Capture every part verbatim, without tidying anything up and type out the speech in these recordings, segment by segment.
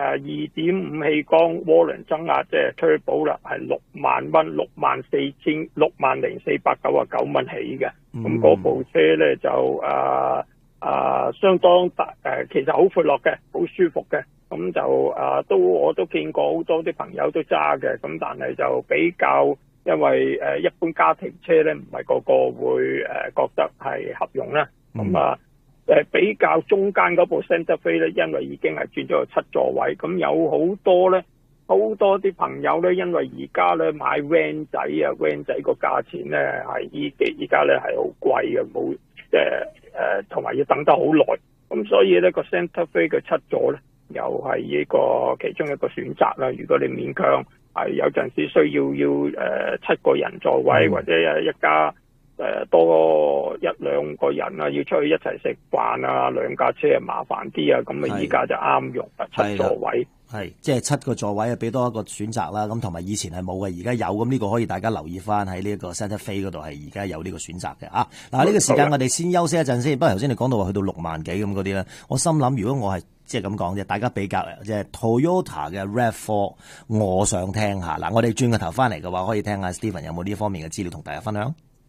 二點五氣缸渦輪增壓，即係 turbo 啦，係六萬蚊，六萬四千六萬零四百九十九蚊起嘅。咁嗰、嗯、部車咧就啊啊相當大誒，其實好闊落嘅，好舒服嘅。咁就啊都我都見過好多啲朋友都揸嘅，咁但係就比較。因為誒一般家庭車咧，唔係個個會誒覺得係合用啦。咁啊誒比較中間嗰部 Santa Fe 咧，因為已經係轉咗個七座位，咁有好多咧，好多啲朋友咧，因為而家咧買 van 仔啊 van 仔個價錢咧係依幾依家咧係好貴嘅，冇誒誒同埋要等得好耐，咁所以咧個 Santa Fe 嘅七座咧又係呢個其中一個選擇啦。如果你勉強。係有陣時需要要誒、呃、七個人座位，或者誒一家誒、呃、多一兩個人啊，要出去一齊食飯啊，兩架車啊麻煩啲啊，咁啊依家就啱用啊七座位， 係即係七個座位啊，俾多一個選擇啦。咁同埋以前係冇嘅，而家有，咁呢個可以大家留意翻喺呢一個 Santa Fe 嗰度係而家有呢個選擇嘅啊。嗱呢個時間我哋先休息一陣先。不過頭先你講到話去到六萬幾咁嗰啲咧，我心諗如果我係。即係咁講啫，大家比較即係 Toyota 嘅 RAV 四，我想聽下嗱。我哋轉個頭翻嚟嘅話，可以聽下 Steven 有冇呢方面嘅資料同大家分享。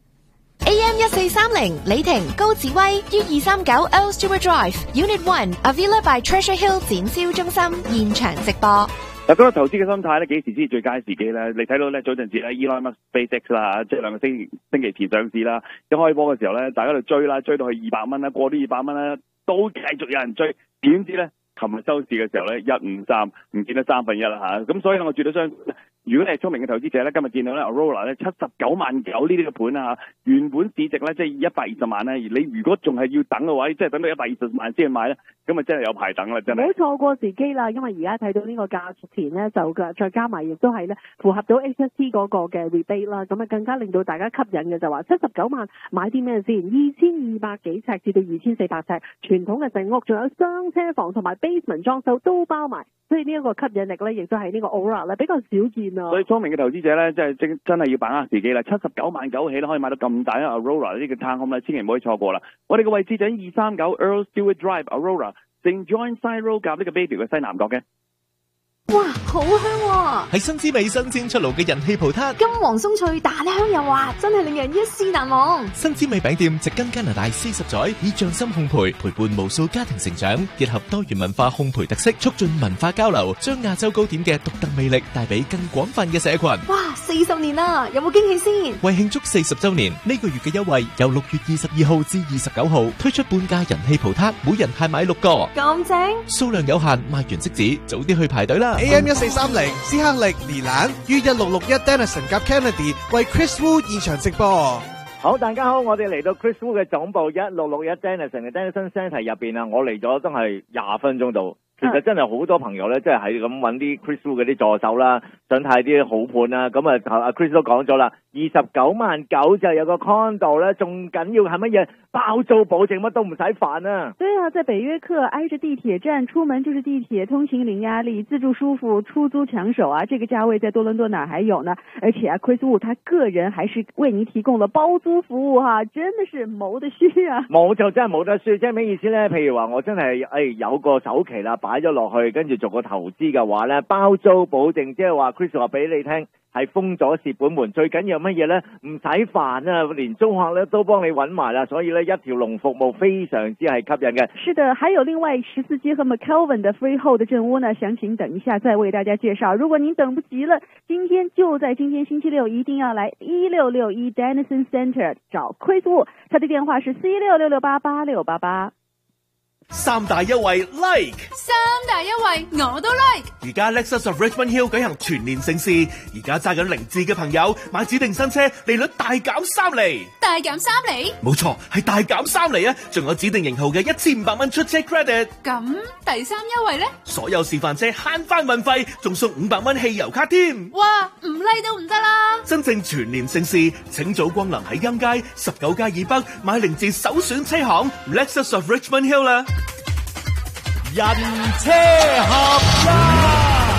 A M 一四三零李婷高志威 U 二三九 Earl Stewart Drive Unit One Avila by Treasure Hill 展銷中心現場直播。 嗱，嗰個投資嘅心態咧，幾時先至最佳時機咧？你睇到咧，早陣時咧 Elon Musk SpaceX 啦，即係兩個星星期前上市啦，一開波嘅時候咧，大家就追啦，追到去二百蚊啦，過啲二百蚊啦，都繼續有人追，點知咧？琴日收市嘅時候咧，一五三唔見得三分一啦嚇，咁所以咧我絕對相信，如果你係聰明嘅投資者咧，今日見到咧 Aurora 咧七十九萬九呢啲嘅盤啊，原本市值咧即係一百二十萬咧，而你如果仲係要等嘅話，即係等到一百二十萬先去買咧，咁啊真係有排等啦，真係。 唔好錯過時機啦，因為而家睇到呢個價錢咧就嘅，再加埋亦都係咧符合到 H S T 嗰個嘅 rebate 啦，咁啊更加令到大家吸引嘅就話七十九萬買啲咩先？二千二百幾尺至到二千四百尺，傳統嘅成屋，仲有雙車房同埋 basement 裝修都包埋，所以呢一個吸引力咧，亦都係呢個 Aurora 咧比較少見啊。 所以聰明嘅投資者咧，即係真真係要把握時機啦。七十九萬九起咧，可以買到咁大啊 Aurora 呢個 townhome 咧，千祈唔可以錯過啦。我哋嘅位置就喺二三九 Earl Stewart Drive Aurora Saint John Side Road 夾呢個 Bayview 嘅西南角嘅。 哇，好香啊！ 係新滋味新鮮出爐嘅人氣葡撻， 金黃鬆脆，大香又滑，真係令人一試難忘。 新滋味餅店植根加拿大四十載，以匠心烘焙陪伴無數家庭成長，結合多元文化烘焙特色，促進文化交流，將亞洲糕點嘅獨特魅力帶俾更廣泛嘅社群。 哇，四十年啦，有冇驚喜先？ 為慶祝四十週年，呢、這個月嘅優惠由六月二十二號至二十九號推出半價人氣葡撻，每人限買六個， 咁正， 數量有限，賣完即止，早啲去排隊啦。 A M 一四三零斯克力連蘭於一六六一 Denison 及 Kennedy 為 Chris Wu 現場直播。 好，大家好，我哋嚟到 Chris Wu 嘅總部一六六一 Denison 嘅 Denison Centre 入邊啊，我嚟咗都係廿分鐘度。其實真係好多朋友咧，即係喺咁揾啲 Chris Wu 嗰啲助手啦，想睇啲好盤啦。咁啊，阿 Chris 都講咗啦，二十九萬九就有個 condo 咧，仲緊要係乜嘢？包租保證，乜都唔使煩啊！ 對啊，在北約克挨着地鐵站，出門就是地鐵，通勤零壓力，自住舒服，出租搶手啊！這個價位在多倫多哪還有呢？而且啊 ，Chris Wu 他個人還是為您提供了包租服務哈、啊，真的是冇得輸啊！ 冇就真係冇得輸，即係咩意思咧？譬如話我真係誒、哎、有個首期啦，擺咗落去，跟住做個投資嘅話咧，包租保證，即係話 Chris 話俾你聽。係封咗蝕本門，最緊要乜嘢呢？唔使煩啊，連租客咧都幫你揾埋啦，所以呢一條龍服務非常之係吸引嘅。 是的，還有另外十四街和 McKelvin 的 freehold 的鎮屋呢，詳情等一下再為大家介紹。如果您等不及了，今天就在今天星期六一定要來一六六一 Denison Centre 找 Chris Wu， 他的電話是四一六六六八八六八八。 三大優惠 like， 三大優惠我都 like。 而家 Lexus of Richmond Hill 舉行全年盛事，而家揸緊零字嘅朋友買指定新車，利率大減三厘， 大減三厘？ 冇錯，係大減三厘啊！仲有指定型號嘅一千五百蚊出車 credit。 咁第三優惠呢？ 所有示範車慳翻運費，仲送五百蚊汽油卡添。 哇，唔 like 都唔得啦！ 真正全年盛事，請早光臨喺欽街十九街以北買零字首選車行 Lexus of Richmond Hill 啦。 人車合一。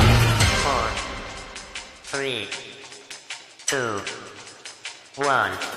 Four, three, two, one.